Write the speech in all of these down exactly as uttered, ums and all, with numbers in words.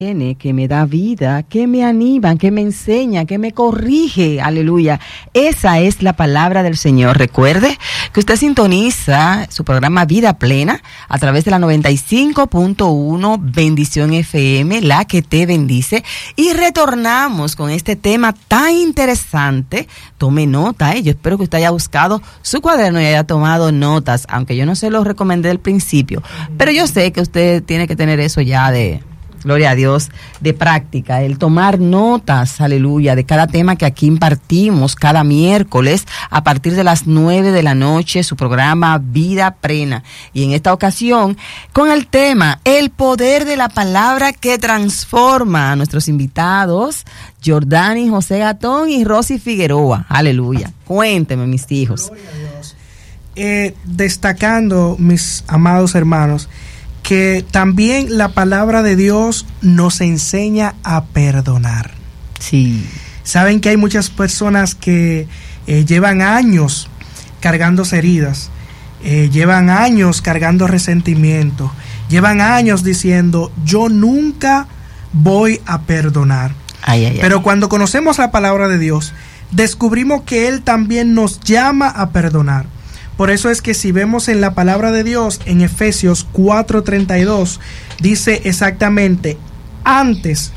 que me da vida, que me anima, que me enseña, que me corrige, aleluya. Esa es la palabra del Señor. Recuerde que usted sintoniza su programa Vida Plena a través de la noventa y cinco punto uno Bendición F M, la que te bendice, y retornamos con este tema tan interesante. Tome nota, ¿eh? Yo espero que usted haya buscado su cuaderno y haya tomado notas, aunque yo no se lo recomendé al principio, pero yo sé que usted tiene que tener eso ya de... Gloria a Dios, de práctica, el tomar notas, aleluya, de cada tema que aquí impartimos cada miércoles a partir de las nueve de la noche, su programa Vida Plena. Y en esta ocasión, con el tema, el poder de la palabra que transforma, a nuestros invitados, Jordani José Gatón y Rosy Figueroa, aleluya. Cuénteme, mis hijos. Gloria a Dios. Eh, destacando, mis amados hermanos, que también la palabra de Dios nos enseña a perdonar. Sí. Saben que hay muchas personas que eh, llevan años cargando heridas, eh, llevan años cargando resentimiento, llevan años diciendo, yo nunca voy a perdonar. Ay, ay, ay. Pero cuando conocemos la palabra de Dios, descubrimos que Él también nos llama a perdonar. Por eso es que si vemos en la palabra de Dios, en Efesios cuatro treinta y dos, dice exactamente, antes,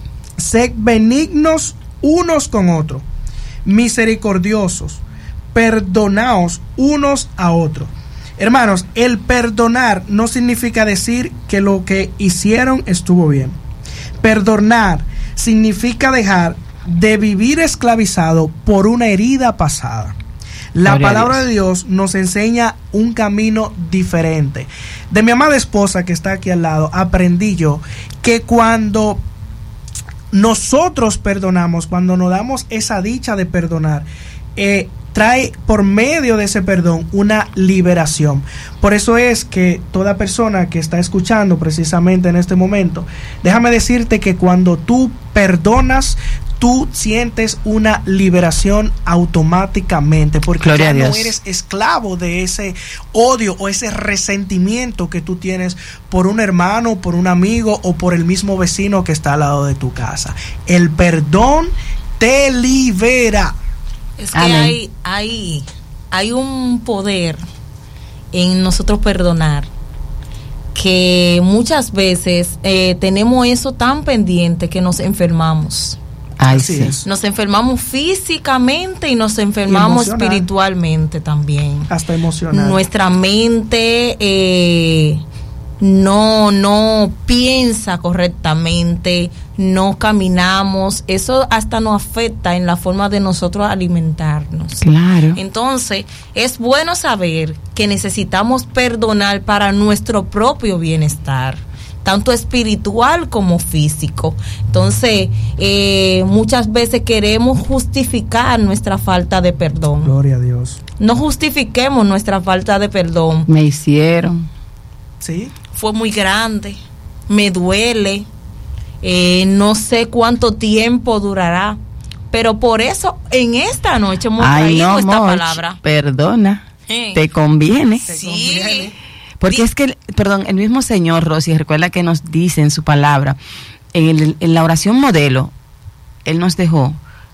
sed benignos unos con otros, misericordiosos, perdonaos unos a otros. Hermanos, el perdonar no significa decir que lo que hicieron estuvo bien. Perdonar significa dejar de vivir esclavizado por una herida pasada. La palabra de Dios nos enseña un camino diferente. De mi amada esposa que está aquí al lado, aprendí yo que cuando nosotros perdonamos, cuando nos damos esa dicha de perdonar, eh, trae por medio de ese perdón una liberación. Por eso es que toda persona que está escuchando precisamente en este momento, déjame decirte que cuando tú perdonas, tú sientes una liberación automáticamente, porque Gloria ya a no Dios. eres esclavo de ese odio o ese resentimiento que tú tienes por un hermano, por un amigo o por el mismo vecino que está al lado de tu casa. El perdón te libera. Es que Amén. hay, hay, hay un poder en nosotros perdonar, que muchas veces eh, tenemos eso tan pendiente que nos enfermamos. Ay, Así sí. es. Nos enfermamos físicamente y nos enfermamos emocional. espiritualmente también. Hasta emocional. Nuestra mente eh, no, no piensa correctamente, no caminamos. Eso hasta nos afecta en la forma de nosotros alimentarnos. Claro. Entonces, es bueno saber que necesitamos perdonar para nuestro propio bienestar, tanto espiritual como físico. Entonces, eh, muchas veces queremos justificar nuestra falta de perdón. Gloria a Dios. No justifiquemos nuestra falta de perdón. Me hicieron. ¿Sí? Fue muy grande, me duele, eh, no sé cuánto tiempo durará, pero por eso en esta noche hemos Ay, traído no, esta Moch, palabra. perdona. Eh. Te conviene. Te Sí. conviene. Porque Di- es que, perdón, el mismo Señor, Rosy, recuerda que nos dice en su palabra, en, el, en la oración modelo, Él nos dejó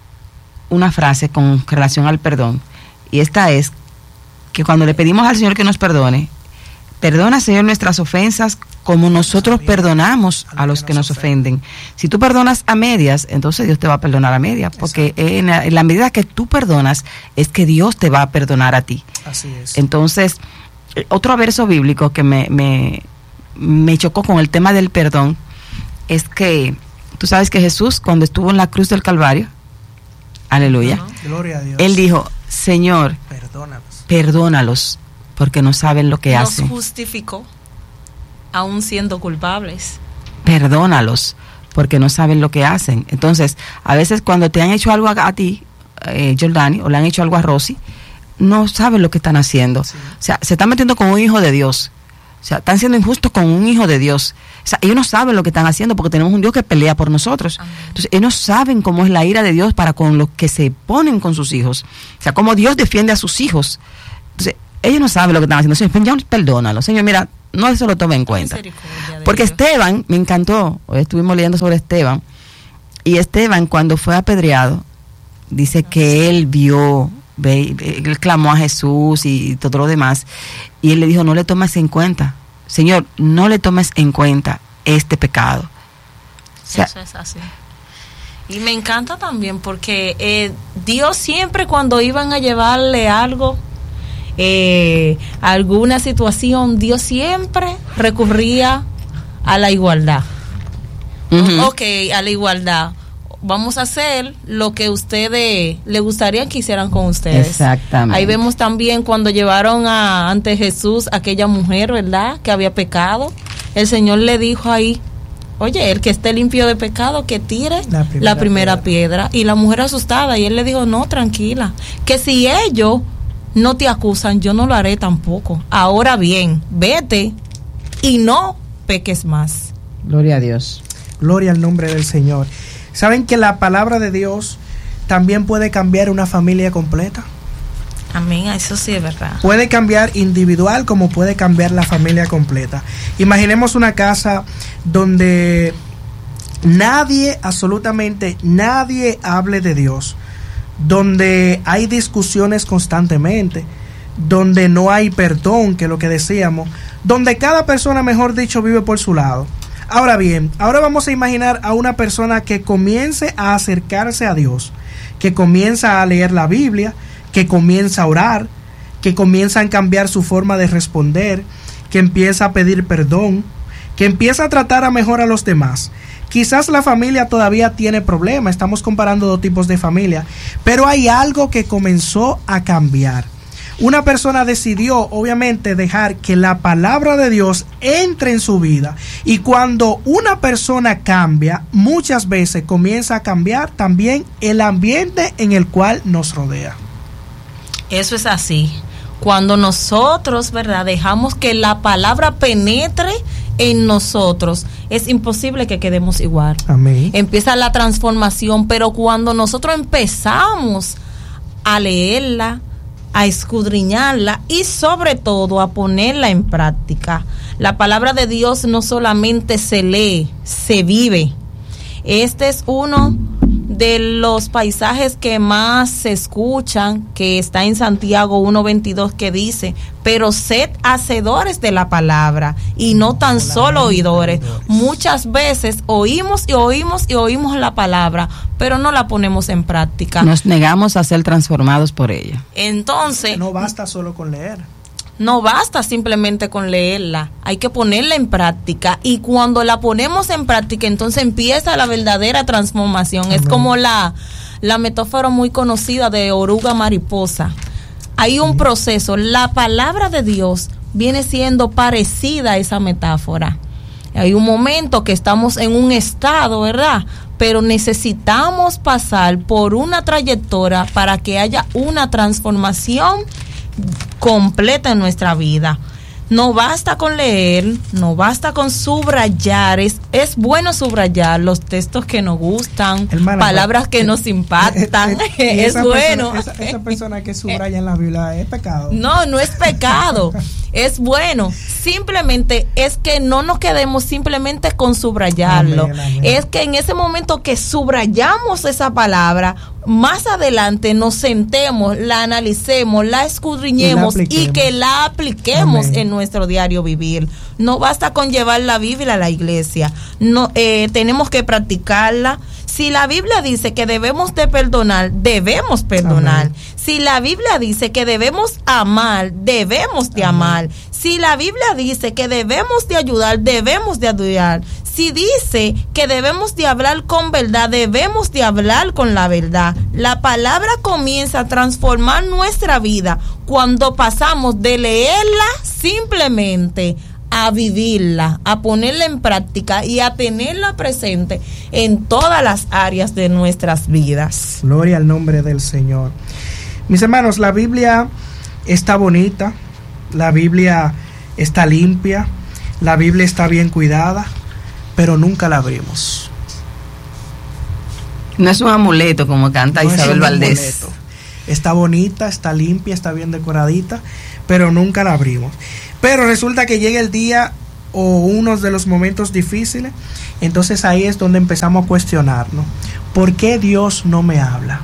una frase con relación al perdón. Y esta es que cuando le pedimos al Señor que nos perdone, perdona, Señor, nuestras ofensas como nosotros perdonamos a los que nos ofenden. Si tú perdonas a medias, entonces Dios te va a perdonar a medias, porque en la, en la medida que tú perdonas, es que Dios te va a perdonar a ti. Así es. Entonces, otro verso bíblico que me, me, me chocó con el tema del perdón es que tú sabes que Jesús, cuando estuvo en la cruz del Calvario, aleluya, Ajá. Gloria a Dios. Él dijo, Señor, Perdónanos. perdónalos porque no saben lo que Nos hacen. justificó, aún siendo culpables. Perdónalos porque no saben lo que hacen. Entonces, a veces cuando te han hecho algo a, a ti, eh, Jordani, o le han hecho algo a Rosy, no saben lo que están haciendo. Sí. O sea, se están metiendo con un hijo de Dios. O sea, están siendo injustos con un hijo de Dios. O sea, ellos no saben lo que están haciendo porque tenemos un Dios que pelea por nosotros. Amén. Entonces, ellos no saben cómo es la ira de Dios para con los que se ponen con sus hijos. O sea, cómo Dios defiende a sus hijos. Entonces, ellos no saben lo que están haciendo. Señor, perdónalo. Señor, mira, no se lo toma en cuenta. Porque Esteban, me encantó, hoy estuvimos leyendo sobre Esteban, y Esteban cuando fue apedreado, dice que él vio, ve, él clamó a Jesús y todo lo demás, y él le dijo, no le tomes en cuenta, Señor, no le tomes en cuenta este pecado. O sea, eso es así. Y me encanta también porque eh, Dios siempre cuando iban a llevarle algo, eh, alguna situación, Dios siempre recurría a la igualdad. Uh-huh. Ok, a la igualdad. Vamos a hacer lo que ustedes le gustaría que hicieran con ustedes. Exactamente. Ahí vemos también cuando llevaron a, ante Jesús a aquella mujer, ¿verdad?, que había pecado. El Señor le dijo ahí, oye, el que esté limpio de pecado, que tire la primera, la primera piedra. piedra. Y la mujer asustada, y él le dijo, no, tranquila, que si ellos no te acusan, yo no lo haré tampoco. Ahora bien, vete y no peques más. Gloria a Dios. Gloria al nombre del Señor. ¿Saben que la palabra de Dios también puede cambiar una familia completa? Amén, eso sí es verdad. Puede cambiar individual como puede cambiar la familia completa. Imaginemos una casa donde nadie, absolutamente nadie hable de Dios, donde hay discusiones constantemente, donde no hay perdón, que es lo que decíamos, donde cada persona, mejor dicho, vive por su lado. Ahora bien, ahora vamos a imaginar a una persona que comience a acercarse a Dios, que comienza a leer la Biblia, que comienza a orar, que comienza a cambiar su forma de responder, que empieza a pedir perdón, que empieza a tratar a mejor a los demás. Quizás la familia todavía tiene problemas, estamos comparando dos tipos de familia, pero hay algo que comenzó a cambiar. Una persona decidió, obviamente, dejar que la palabra de Dios entre en su vida. Y cuando una persona cambia, muchas veces comienza a cambiar también el ambiente en el cual nos rodea. Eso es así. Cuando nosotros, ¿verdad?, dejamos que la palabra penetre en nosotros, es imposible que quedemos igual. Amén. Empieza la transformación, pero cuando nosotros empezamos a leerla, a escudriñarla y sobre todo a ponerla en práctica. La palabra de Dios no solamente se lee, se vive. Este es uno de los paisajes que más se escuchan, que está en Santiago uno veintidós, que dice, pero sed hacedores de la palabra y no tan solo oidores. Muchas veces oímos y oímos y oímos la palabra, pero no la ponemos en práctica. Nos negamos a ser transformados por ella. Entonces, no basta solo con leer. No basta simplemente con leerla, hay que ponerla en práctica, y cuando la ponemos en práctica, entonces empieza la verdadera transformación. Amén. Es como la, la metáfora muy conocida de oruga mariposa. Hay un proceso, la palabra de Dios viene siendo parecida a esa metáfora. Hay un momento que estamos en un estado, ¿verdad?, pero necesitamos pasar por una trayectoria para que haya una transformación completa en nuestra vida. No basta con leer, no basta con subrayar. Es, es bueno subrayar los textos que nos gustan, hermana, palabras que eh, nos impactan. Eh, eh, es bueno. Persona, esa, esa persona que subraya en la Biblia, ¿es pecado? No, no es pecado. Es bueno. Simplemente es que no nos quedemos simplemente con subrayarlo. Amén, amén. Es que en ese momento que subrayamos esa palabra, más adelante nos sentemos, la analicemos, la escudriñemos y, y que la apliquemos Amén. En nuestro diario vivir. No basta con llevar la Biblia a la iglesia, no eh, tenemos que practicarla. Si la Biblia dice que debemos de perdonar, debemos perdonar. Amén. Si la Biblia dice que debemos amar, debemos de Amén. Amar. Si la Biblia dice que debemos de ayudar, debemos de ayudar. Si dice que debemos de hablar con verdad, debemos de hablar con la verdad. La palabra comienza a transformar nuestra vida cuando pasamos de leerla simplemente a vivirla, a ponerla en práctica y a tenerla presente en todas las áreas de nuestras vidas. Gloria al nombre del Señor. Mis hermanos, la Biblia está bonita, la Biblia está limpia, la Biblia está bien cuidada, pero nunca la abrimos. No es un amuleto como canta no Isabel Valdés. Amuleto. Está bonita, está limpia, está bien decoradita, pero nunca la abrimos. Pero resulta que llega el día o uno de los momentos difíciles, entonces ahí es donde empezamos a cuestionarnos. ¿Por qué Dios no me habla?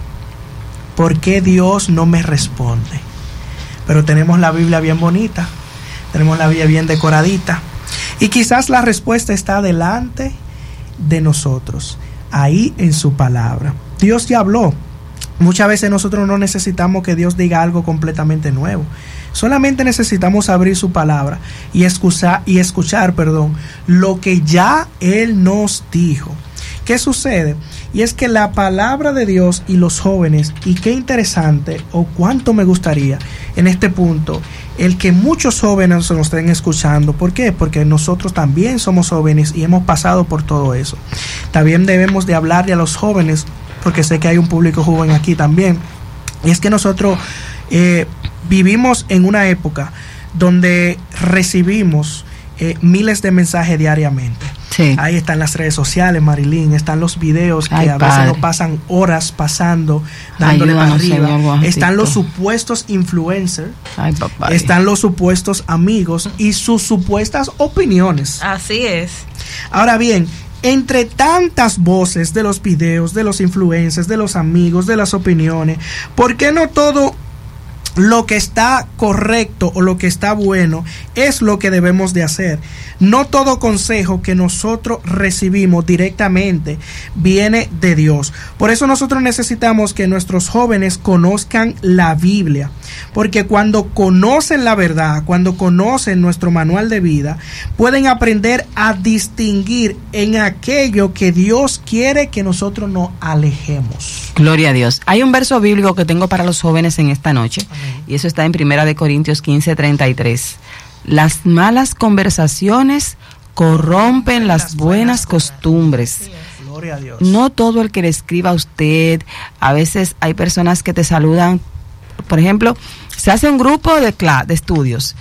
¿Por qué Dios no me responde? Pero tenemos la Biblia bien bonita, tenemos la Biblia bien decoradita, y quizás la respuesta está delante de nosotros, ahí en su palabra. Dios ya habló. Muchas veces nosotros no necesitamos que Dios diga algo completamente nuevo. Solamente necesitamos abrir su palabra y escuchar, y escuchar, perdón, lo que ya Él nos dijo. ¿Qué sucede? Y es que la palabra de Dios y los jóvenes, y qué interesante o cuánto me gustaría en este punto, el que muchos jóvenes nos estén escuchando. ¿Por qué? Porque nosotros también somos jóvenes y hemos pasado por todo eso. También debemos de hablarle a los jóvenes, porque sé que hay un público joven aquí también. Y es que nosotros eh, vivimos en una época donde recibimos eh, miles de mensajes diariamente. Sí. Ahí están las redes sociales, Marilyn, están los videos que Ay, a veces nos pasan horas pasando, dándole para arriba. Señor, están los supuestos influencers, Ay, están los supuestos amigos y sus supuestas opiniones. Así es. Ahora bien, entre tantas voces de los videos, de los influencers, de los amigos, de las opiniones, ¿por qué no todo lo que está correcto o lo que está bueno es lo que debemos de hacer? No todo consejo que nosotros recibimos directamente viene de Dios. Por eso nosotros necesitamos que nuestros jóvenes conozcan la Biblia, porque cuando conocen la verdad, cuando conocen nuestro manual de vida, pueden aprender a distinguir en aquello que Dios quiere que nosotros nos alejemos. Gloria a Dios. Hay un verso bíblico que tengo para los jóvenes en esta noche. Amén. Y eso está en Primera de Corintios quince, treinta y tres. Las malas conversaciones corrompen las buenas costumbres. Gloria a Dios. No todo el que le escriba a usted, a veces hay personas que te saludan, por ejemplo, se hace un grupo de, de estudios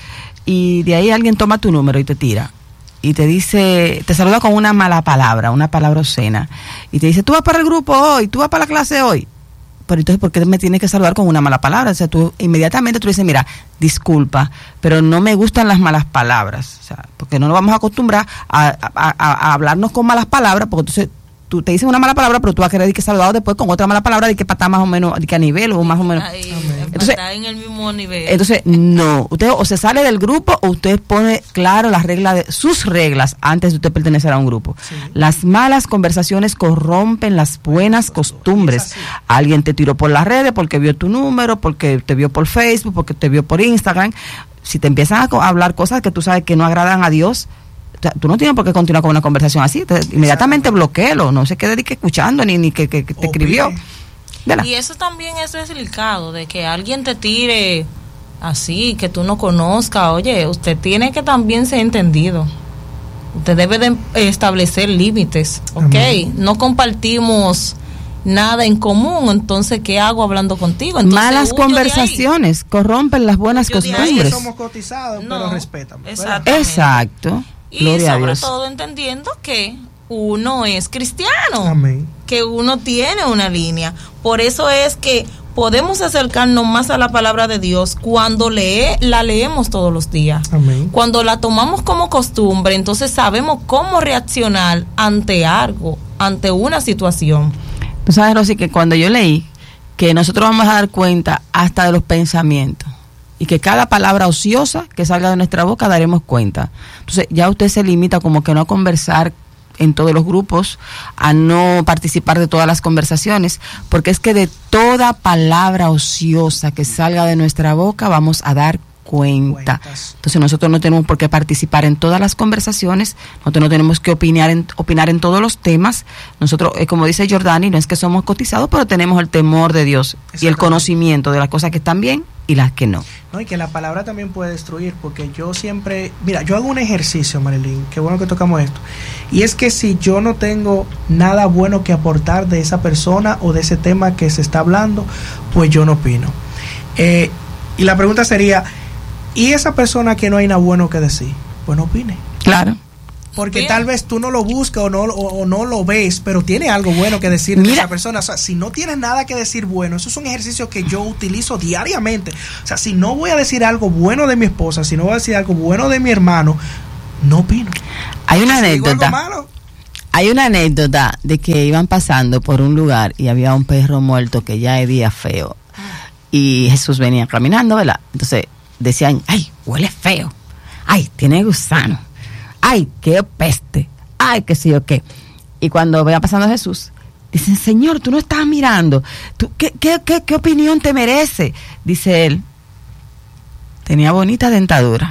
y de ahí alguien toma tu número y te tira. Y te dice, te saluda con una mala palabra, una palabra obscena. Y te dice, tú vas para el grupo hoy, tú vas para la clase hoy. Pero entonces, ¿por qué me tienes que saludar con una mala palabra? O sea, tú inmediatamente tú dices, mira, disculpa, pero no me gustan las malas palabras. O sea, porque no nos vamos a acostumbrar a, a, a, a hablarnos con malas palabras, porque entonces tú te dices una mala palabra, pero tú vas a querer que saludado después con otra mala palabra de que para estar más o menos, de que a nivel o más o menos. Ahí, entonces, está en el mismo nivel. Entonces, no, usted o se sale del grupo o usted pone claro las reglas de sus reglas antes de usted pertenecer a un grupo. Sí. Las malas conversaciones corrompen las buenas costumbres. Alguien te tiró por las redes porque vio tu número, porque te vio por Facebook, porque te vio por Instagram. Si te empiezan a hablar cosas que tú sabes que no agradan a Dios, o sea, tú no tienes por qué continuar con una conversación así. Te, inmediatamente bloquéelo, no se quede ni que escuchando ni, ni que, que, que te escribió. ¿Verdad? Y eso también es delicado, de que alguien te tire así, que tú no conozcas. Oye, usted tiene que también ser entendido. Usted debe de establecer límites, ¿ok? Amén. No compartimos nada en común, entonces ¿qué hago hablando contigo? Entonces, malas conversaciones corrompen las buenas yo costumbres. Somos cotizados, no, pero respetamos. Exacto. Y Gloria sobre todo entendiendo que uno es cristiano. Amén. Que uno tiene una línea. Por eso es que podemos acercarnos más a la palabra de Dios cuando lee, la leemos todos los días. Amén. Cuando la tomamos como costumbre, entonces sabemos cómo reaccionar ante algo, ante una situación. Tú sabes, Rosy, que cuando yo leí que nosotros vamos a dar cuenta hasta de los pensamientos y que cada palabra ociosa que salga de nuestra boca daremos cuenta. Entonces ya usted se limita como que no a conversar en todos los grupos, a no participar de todas las conversaciones, porque es que de toda palabra ociosa que salga de nuestra boca vamos a dar cuenta. Cuentas. Entonces nosotros no tenemos por qué participar en todas las conversaciones, nosotros no tenemos que opinar en, opinar en todos los temas. Nosotros, eh, como dice Jordani, no es que somos cotizados, pero tenemos el temor de Dios y el conocimiento de las cosas que están bien y las que no. No, y que la palabra también puede destruir, porque yo siempre, mira, yo hago un ejercicio, Marilyn, qué bueno que tocamos esto, y es que si yo no tengo nada bueno que aportar de esa persona o de ese tema que se está hablando, pues yo no opino. Eh, y la pregunta sería, ¿y esa persona que no hay nada bueno que decir? Pues no opine. Claro. porque Bien. tal vez tú no lo buscas o no, o, o no lo ves, pero tiene algo bueno que decir de esa persona. O sea, si no tienes nada que decir bueno, eso es un ejercicio que yo utilizo diariamente. O sea, si no voy a decir algo bueno de mi esposa, si no voy a decir algo bueno de mi hermano, no opino. Hay una si anécdota. digo algo malo, Hay una anécdota de que iban pasando por un lugar y había un perro muerto que ya hedía feo. Y Jesús venía caminando, ¿verdad? Entonces decían, ay, huele feo. Ay, tiene gusano. Ay, qué peste. Ay, qué sé yo qué. Y cuando veía pasando Jesús, dicen, Señor, tú no estás mirando. ¿Tú, qué, qué, qué, ¿Qué opinión te merece? Dice él, tenía bonita dentadura.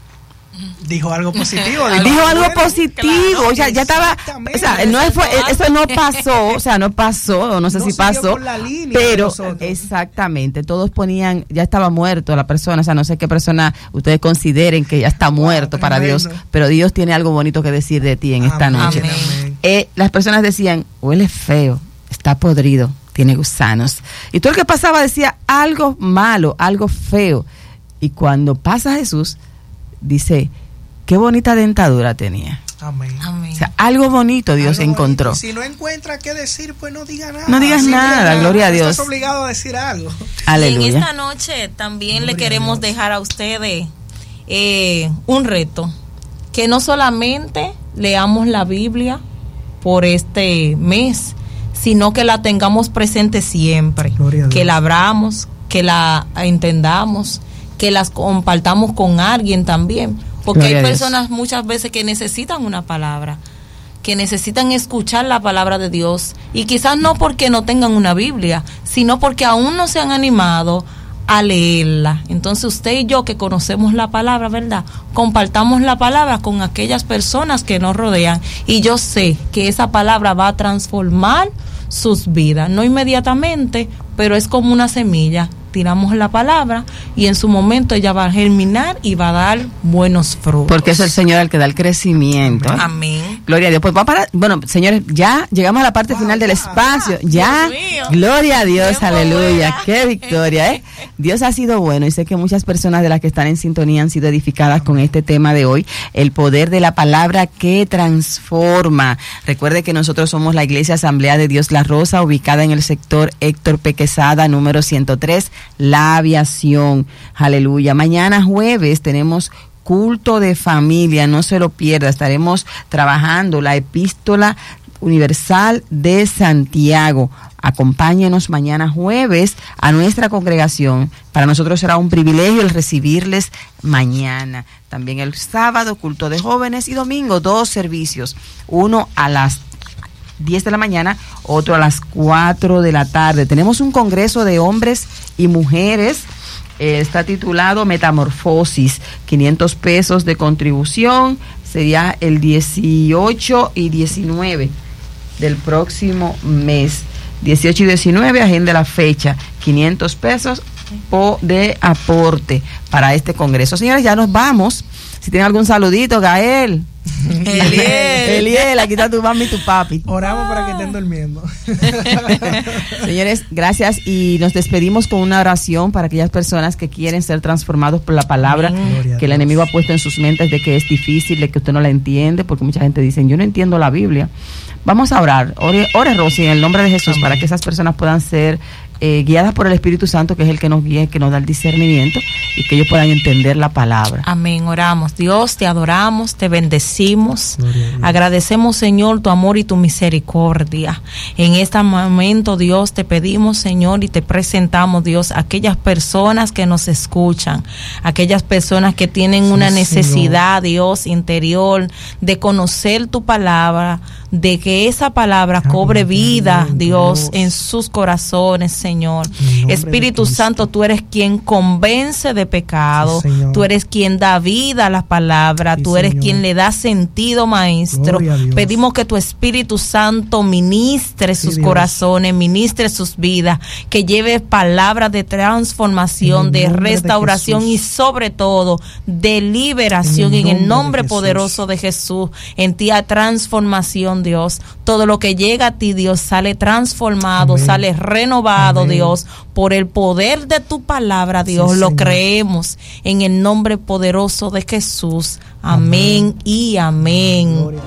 dijo algo positivo. Dijo, dijo algo bueno, positivo, claro, o sea, ya estaba, o sea, no fue, eso no pasó, o sea, no pasó, no sé no si pasó, pero exactamente, todos ponían, ya estaba muerto la persona, o sea, no sé qué persona ustedes consideren que ya está muerto wow, para Dios, pero Dios tiene algo bonito que decir de ti en amén, esta noche. Eh, las personas decían, huele feo, está podrido, tiene gusanos, y todo el que pasaba decía algo malo, algo feo, y cuando pasa Jesús, dice, qué bonita dentadura tenía. Amén. Amén. O sea, algo bonito Dios algo encontró. Bonito. Si no encuentra qué decir, pues no diga nada. No digas nada, nada, gloria a Dios. Estás obligado a decir algo. Aleluya. Y en esta noche también gloria le queremos a dejar a ustedes eh, un reto. Que no solamente leamos la Biblia por este mes, sino que la tengamos presente siempre. Que la abramos, que la entendamos, que las compartamos con alguien también, porque Gloria hay personas muchas veces que necesitan una palabra, que necesitan escuchar la palabra de Dios, y quizás no porque no tengan una Biblia, sino porque aún no se han animado a leerla. Entonces usted y yo que conocemos la palabra, ¿verdad? Compartamos la palabra con aquellas personas que nos rodean, y yo sé que esa palabra va a transformar sus vidas, no inmediatamente, pero es como una semilla. Tiramos la palabra y en su momento ella va a germinar y va a dar buenos frutos. Porque es el Señor el que da el crecimiento. Amén. Amén. Gloria a Dios. Pues vamos para, bueno, señores, ya llegamos a la parte wow, final del espacio. Ya, gloria a Dios, Qué aleluya. Buena. Qué victoria, ¿eh? Dios ha sido bueno y sé que muchas personas de las que están en sintonía han sido edificadas con este tema de hoy, el poder de la palabra que transforma. Recuerde que nosotros somos la Iglesia Asamblea de Dios La Rosa, ubicada en el sector Héctor P. Quesada, número ciento tres, La Aviación. Aleluya. Mañana jueves tenemos culto de familia, no se lo pierda. Estaremos trabajando la epístola universal de Santiago. Acompáñenos mañana jueves a nuestra congregación. Para nosotros será un privilegio el recibirles mañana. También el sábado, culto de jóvenes, y domingo, dos servicios. Uno a las diez de la mañana, otro a las cuatro de la tarde. Tenemos un congreso de hombres y mujeres, eh, está titulado Metamorfosis, quinientos pesos de contribución, sería el dieciocho y diecinueve del próximo mes. dieciocho y diecinueve, agenda la fecha, quinientos pesos de aporte para este congreso. Señores, ya nos vamos. Si tienen algún saludito, Gael. Eliel. Eliel, aquí está tu mami y tu papi. Oramos para que estén durmiendo. Señores, gracias, y nos despedimos con una oración para aquellas personas que quieren ser transformados por la palabra Gloria que el enemigo ha puesto en sus mentes de que es difícil, de que usted no la entiende, porque mucha gente dice, yo no entiendo la Biblia. Vamos a orar. Ore, ore Rosy, en el nombre de Jesús. Amén. Para que esas personas puedan ser eh, guiadas por el Espíritu Santo, que es el que nos guía, que nos da el discernimiento, y que ellos puedan entender la palabra. Amén. Oramos. Dios, te adoramos, te bendecimos. Agradecemos, Señor, tu amor y tu misericordia. En este momento, Dios, te pedimos, Señor, y te presentamos, Dios, aquellas personas que nos escuchan, aquellas personas que tienen sí, una necesidad, Señor. Dios, interior, de conocer tu palabra, de que esa palabra cobre vida, Dios, en sus corazones, Señor. Espíritu Santo, tú eres quien convence de pecado, sí, tú eres quien da vida a la palabra, sí, tú eres Señor. Quien le da sentido, Maestro. Pedimos que tu Espíritu Santo ministre sí, sus Dios. Corazones, ministre sus vidas, que lleve palabras de transformación, de restauración de y sobre todo de liberación en el nombre, en el nombre de poderoso de Jesús. En ti hay transformación, Dios. Todo lo que llega a ti, Dios, sale transformado, Amén. Sale renovado. amado Amén. Dios, por el poder de tu palabra, Dios, Sí, lo Señor. creemos en el nombre poderoso de Jesús. Amén, amén y amén. Gloria.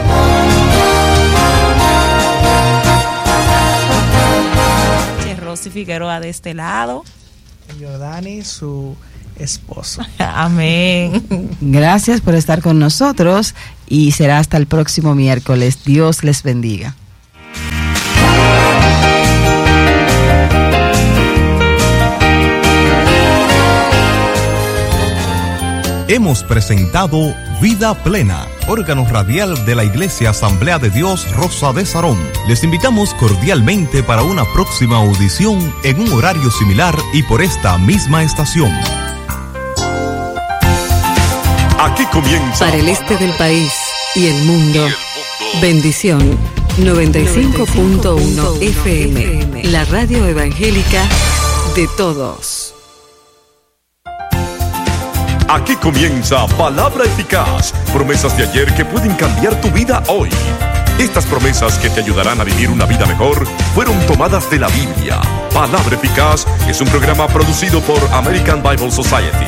Rosy Figueroa de este lado. Jordani, su esposo. Amén. Gracias por estar con nosotros y será hasta el próximo miércoles. Dios les bendiga. Hemos presentado Vida Plena, órgano radial de la Iglesia Asamblea de Dios Rosa de Sarón. Les invitamos cordialmente para una próxima audición en un horario similar y por esta misma estación. Aquí comienza. Para el este del país y el mundo, bendición noventa y cinco punto uno F M, la radio evangélica de todos. Aquí comienza Palabra Eficaz, promesas de ayer que pueden cambiar tu vida hoy. Estas promesas que te ayudarán a vivir una vida mejor fueron tomadas de la Biblia. Palabra Eficaz es un programa producido por American Bible Society.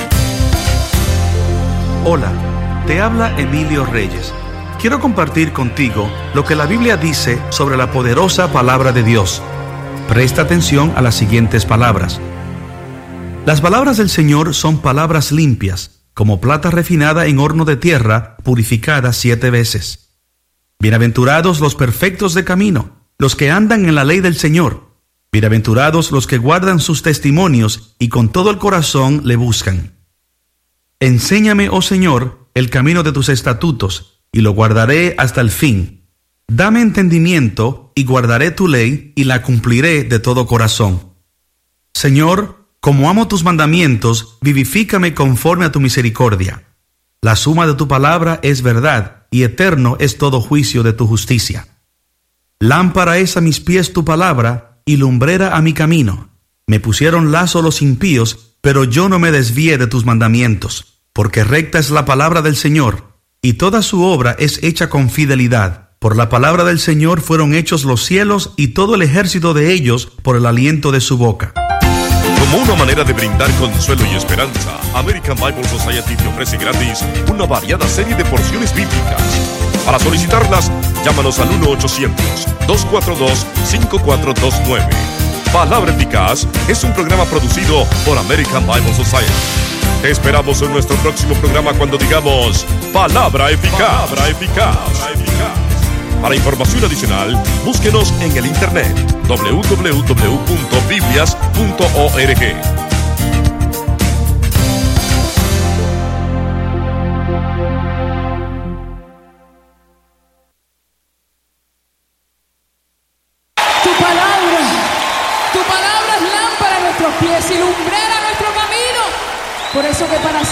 Hola, te habla Emilio Reyes. Quiero compartir contigo lo que la Biblia dice sobre la poderosa palabra de Dios. Presta atención a las siguientes palabras. Las palabras del Señor son palabras limpias, como plata refinada en horno de tierra, purificada siete veces. Bienaventurados los perfectos de camino, los que andan en la ley del Señor. Bienaventurados los que guardan sus testimonios y con todo el corazón le buscan. Enséñame, oh Señor, el camino de tus estatutos, y lo guardaré hasta el fin. Dame entendimiento, y guardaré tu ley, y la cumpliré de todo corazón. Señor, como amo tus mandamientos, vivifícame conforme a tu misericordia. La suma de tu palabra es verdad, y eterno es todo juicio de tu justicia. Lámpara es a mis pies tu palabra, y lumbrera a mi camino. Me pusieron lazo los impíos, pero yo no me desvié de tus mandamientos, porque recta es la palabra del Señor, y toda su obra es hecha con fidelidad. Por la palabra del Señor fueron hechos los cielos, y todo el ejército de ellos por el aliento de su boca. Como una manera de brindar consuelo y esperanza, American Bible Society te ofrece gratis una variada serie de porciones bíblicas. Para solicitarlas, llámanos al uno ochocientos, dos cuatro dos, cinco cuatro dos nueve. Palabra Eficaz es un programa producido por American Bible Society. Te esperamos en nuestro próximo programa cuando digamos Palabra Eficaz. Palabra Eficaz. Para información adicional, búsquenos en el internet doble u doble u doble u punto biblias punto org.